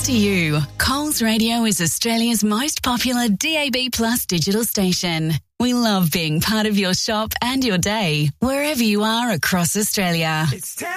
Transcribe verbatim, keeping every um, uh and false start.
to you. Coles Radio is Australia's most popular D A B Plus digital station. We love being part of your shop and your day, wherever you are across Australia. It's